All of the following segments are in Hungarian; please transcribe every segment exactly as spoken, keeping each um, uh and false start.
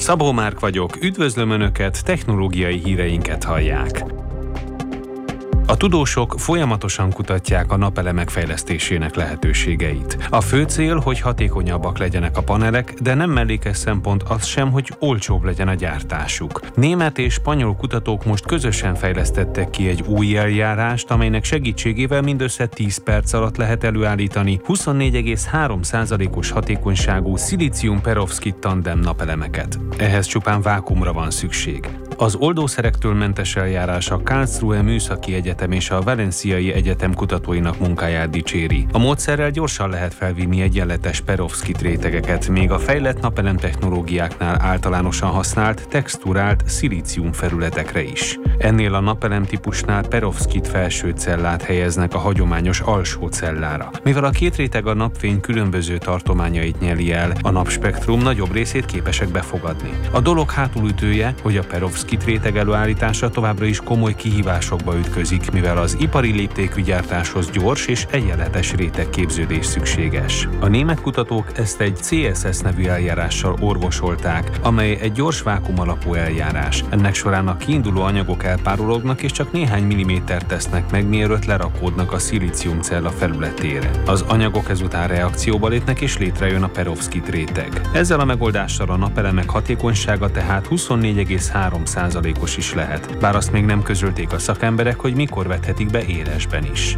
Szabó Márk vagyok, üdvözlöm Önöket, technológiai híreinket hallják. A tudósok folyamatosan kutatják a napelemek fejlesztésének lehetőségeit. A fő cél, hogy hatékonyabbak legyenek a panelek, de nem mellékes szempont az sem, hogy olcsóbb legyen a gyártásuk. Német és spanyol kutatók most közösen fejlesztettek ki egy új eljárást, amelynek segítségével mindössze tíz perc alatt lehet előállítani huszonnégy egész három százalékos hatékonyságú szilícium-perovszkit tandem napelemeket. Ehhez csupán vákuumra van szükség. Az oldószerektől mentes eljárás a Karlsruhe Műszaki Egyetem és a Valenciai Egyetem kutatóinak munkáját dicséri. A módszerrel gyorsan lehet felvinni egyenletes perovszkit rétegeket, még a fejlett napelem technológiáknál általánosan használt, texturált szilícium felületekre is. Ennél a napelem típusnál perovszkit felső cellát helyeznek a hagyományos alsó cellára. Mivel a két réteg a napfény különböző tartományait nyeli el, a napspektrum nagyobb részét képesek befogadni. A dolog hátulütője, hogy a perovszkit réteg előállítása továbbra is komoly kihívásokba ütközik, mivel az ipari léptékű gyártáshoz gyors és egyenletes rétegképződés szükséges. A német kutatók ezt egy cé es es nevű eljárással orvosolták, amely egy gyors vákuum alapú eljárás. Ennek során a kiinduló anyagok elpárolognak és csak néhány millimétert tesznek meg, mielőtt lerakódnak a szilíciumcella felületére. Az anyagok ezután reakcióba lépnek és létrejön a perovszkit réteg. Ezzel a megoldással a napelemek hatékonysága tehát huszonnégy egész három százalékos is lehet, bár azt még nem közölték a szakemberek, hogy mikor vethetik be élesben is.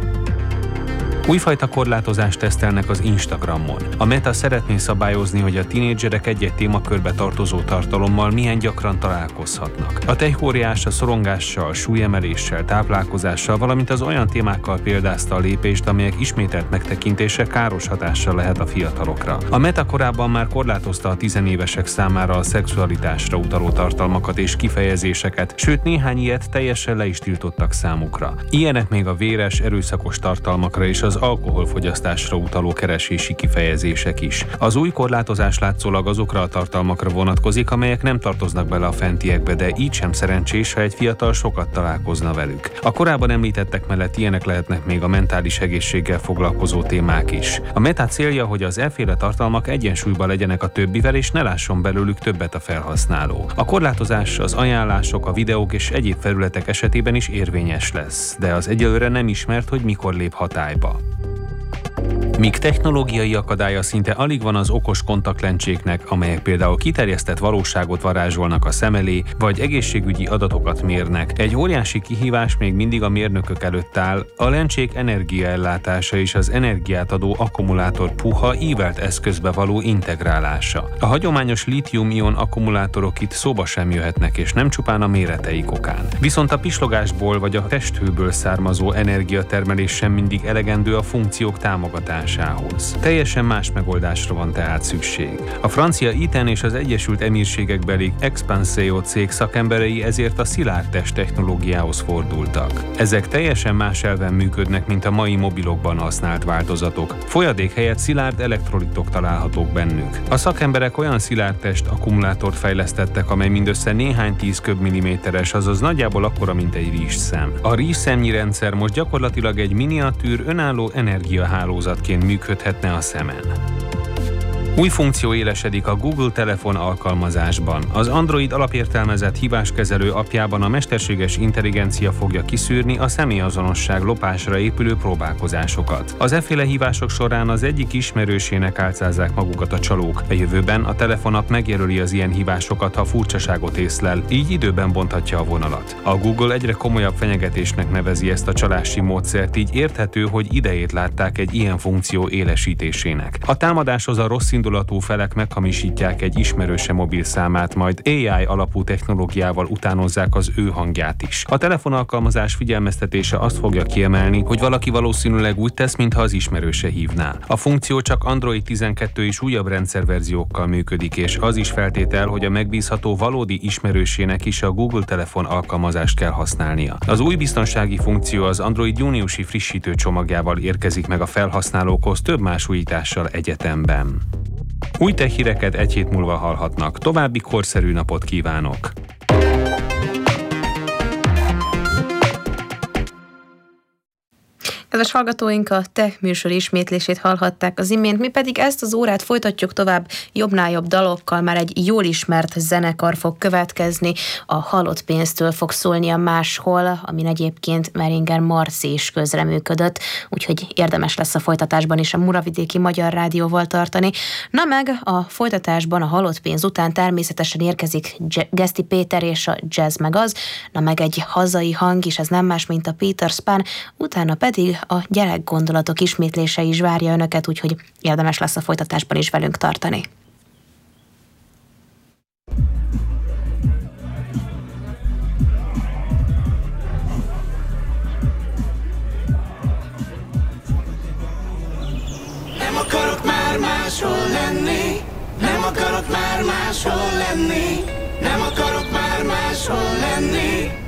Újfajta korlátozást tesztelnek az Instagramon. A Meta szeretné szabályozni, hogy a tinédzserek egy-egy témakörbe tartozó tartalommal milyen gyakran találkozhatnak. A techóriás a szorongással, súlyemeléssel, táplálkozással, valamint az olyan témákkal példázta a lépést, amelyek ismételt megtekintése káros hatással lehet a fiatalokra. A Meta korábban már korlátozta a tizenévesek számára a szexualitásra utaló tartalmakat és kifejezéseket, sőt néhány ilyet teljesen le is tiltottak számukra. Ilyenek még a véres, erőszakos tartalmakra és az az alkoholfogyasztásra utaló keresési kifejezések is. Az új korlátozás látszólag azokra a tartalmakra vonatkozik, amelyek nem tartoznak bele a fentiekbe, de így sem szerencsés, ha egy fiatal sokat találkozna velük. A korábban említettek mellett ilyenek lehetnek még a mentális egészséggel foglalkozó témák is. A Meta célja, hogy az efféle tartalmak egyensúlyban legyenek a többivel, és ne lásson belőlük többet a felhasználó. A korlátozás az ajánlások, a videók és egyéb felületek esetében is érvényes lesz, de az egyelőre nem ismert, hogy mikor lép hatályba. Míg technológiai akadálya szinte alig van az okos kontaktlencséknek, amelyek például kiterjesztett valóságot varázsolnak a szem elé, vagy egészségügyi adatokat mérnek, egy óriási kihívás még mindig a mérnökök előtt áll, a lencsék energiaellátása és az energiát adó akkumulátor puha, ívelt eszközbe való integrálása. A hagyományos lítium-ion akkumulátorok itt szóba sem jöhetnek, és nem csupán a méreteik okán. Viszont a pislogásból vagy a testhőből származó energiatermelés sem mindig elegendő a funkciók támogatásához. Teljesen más megoldásra van tehát szükség. A francia Iten és az Egyesült Emírségekbeli Expanseo cég szakemberei ezért a szilárdtest technológiához fordultak. Ezek teljesen más elven működnek, mint a mai mobilokban használt változatok. Folyadék helyett szilárd elektrolitok találhatók bennük. A szakemberek olyan szilárdtest akkumulátort fejlesztettek, amely mindössze néhány tíz köbmilliméteres, azaz nagyjából akkora, mint egy rizsszem. A rizsszemnyi rendszer most gyakorlatilag egy miniatűr, önálló energiahálózatként működhetne a szemen. Új funkció élesedik a Google telefon alkalmazásban. Az Android alapértelmezett híváskezelő appjában a mesterséges intelligencia fogja kiszűrni a személyazonosság lopásra épülő próbálkozásokat. Az efféle hívások során az egyik ismerősének álcázzák magukat a csalók. A jövőben a telefonapp megjelöli az ilyen hívásokat, ha furcsaságot észlel, így időben bonthatja a vonalat. A Google egyre komolyabb fenyegetésnek nevezi ezt a csalási módszert, így érthető, hogy idejét látták egy ilyen funkció élesítésének. A támadáshoz a rossz indulatú felek meghamisítják egy ismerőse mobilszámát, majd á i alapú technológiával utánozzák az ő hangját is. A telefonalkalmazás figyelmeztetése azt fogja kiemelni, hogy valaki valószínűleg úgy tesz, mintha az ismerőse hívná. A funkció csak Android tizenkettő és újabb rendszerverziókkal működik, és az is feltétel, hogy a megbízható valódi ismerősének is a Google telefon alkalmazást kell használnia. Az új biztonsági funkció az Android júniusi frissítő csomagjával érkezik meg a felhasználókhoz több más újítással egyetemben. Új tech híreket egy hét múlva hallhatnak. További korszerű napot kívánok! Kedves hallgatóink, a Tech műsor ismétlését hallhatták az imént, mi pedig ezt az órát folytatjuk tovább jobbnál jobb dalokkal, már egy jól ismert zenekar fog következni, a Halott pénztől fog szólni a Máshol, amin egyébként Meringer Marci is közreműködött, úgyhogy érdemes lesz a folytatásban is a Muravidéki Magyar Rádióval tartani. Na meg a folytatásban a Halott pénz után természetesen érkezik Geszti Péter és a Jazz meg az, na meg egy hazai hang is, ez nem más, mint a Peter Span, utána pedig a gyerekgondolatok ismétlése is várja önöket, úgyhogy érdemes lesz a folytatásban is velünk tartani. Nem akarok már máshol lenni, nem akarok már máshol lenni, nem akarok már máshol lenni.